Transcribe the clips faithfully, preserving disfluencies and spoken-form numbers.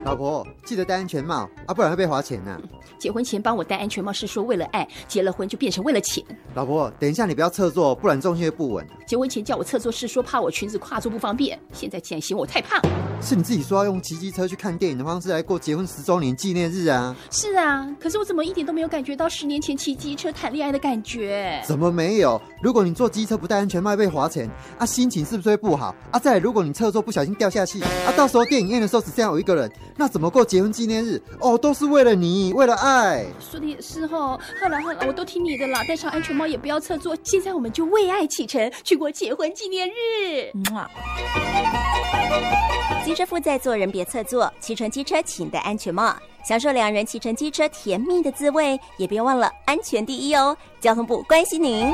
老婆，记得戴安全帽啊，不然会被罚钱啊。 嗯、结婚前帮我戴安全帽是说为了爱，结了婚就变成为了钱。 老婆，等一下你不要侧坐，不然重心会不稳。 结婚前叫我侧坐是说怕我裙子跨坐不方便，现在竟然嫌我太胖。 是你自己说要用骑机车去看电影的方式来过结婚十周年纪念日啊。 是啊，可是我怎么一点都没有感觉到十年前骑机车谈恋爱的感觉？ 怎么没有？如果你坐机车不戴安全帽被罚钱啊，心情是不是会不好啊？再来，如果你侧坐不小心掉下去啊，到时候电影院的时候只剩下有一个人，那怎么过结婚纪念日？哦，都是为了你，为了爱。 说的也是哦，好了好了，我都听你的啦，戴上安全帽也不要侧坐。现在我们就为爱启程，去过结婚纪念日。嗯机车夫在做人别侧坐，骑乘机车请戴安全帽，享受两人骑乘机车甜蜜的滋味，也别忘了安全第一哦。交通部关心您。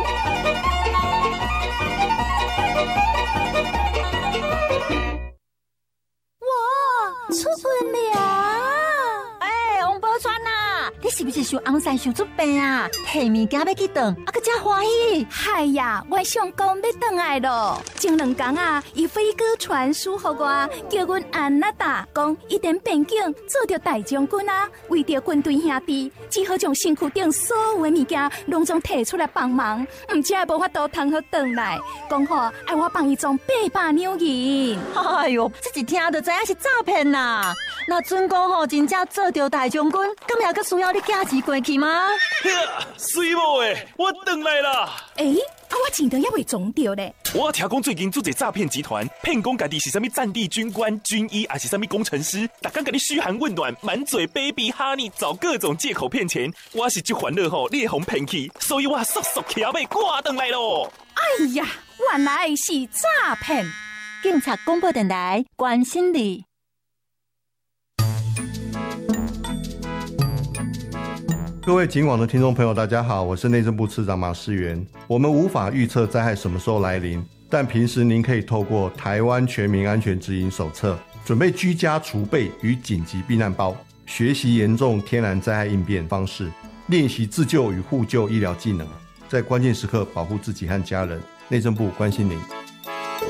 哇，出门了！哎，王宝钏呐，你是不是想红山想出病啊？提物件要去转，啊个真欢喜。 嗨呀，我想讲要转来咯。前两天啊，伊飞哥传书给我，叫阮安娜达讲，一点边境做着大将军啊，为着军队兄弟，只好将身躯顶所有的物件拢总摕出来帮忙，唔只无法度通好转来，讲好爱我帮伊装八百两银。 哎呦，这一听就知影是诈骗啦！那准讲吼，真正做着大将军，咁也佫需要你寄钱过去吗？ 水某诶，我转来啦！ 诶、欸，啊，我钱都还未装着咧。 我听讲最近做一诈骗集团，骗讲家己是啥物战地军官、军医，还是啥物工程师，逐天甲你嘘寒问暖，满嘴 baby honey， 找各种借口骗钱。我是就烦恼吼，你会互骗去，所以我速速骑马赶转来咯。 哎呀，原来是诈骗！ 警察广播电台关心你。 各位警网的听众朋友大家好，我是内政部次长马世元。我们无法预测灾害什么时候来临，但平时您可以透过台湾全民安全指引手册，准备居家储备与紧急避难包，学习严重天然灾害应变方式，练习自救与互救医疗技能，在关键时刻保护自己和家人。内政部关心您。